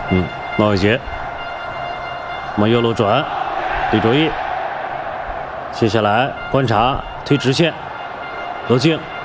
毛伟杰，我们右路转，李卓毅，接下来观察推直线，罗静